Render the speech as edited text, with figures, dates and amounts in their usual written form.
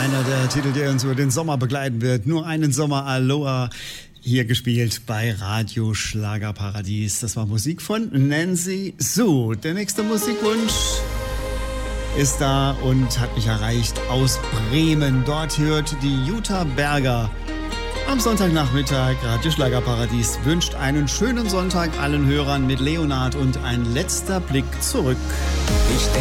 Einer der Titel, der uns über den Sommer begleiten wird. Nur einen Sommer, Aloha. Hier gespielt bei Radio Schlagerparadies. Das war Musik von Nancy Sue. Der nächste Musikwunsch ist da und hat mich erreicht aus Bremen. Dort hört die Jutta Berger am Sonntagnachmittag Radio Schlagerparadies. Wünscht einen schönen Sonntag allen Hörern mit Leonard und ein letzter Blick zurück. Ich denke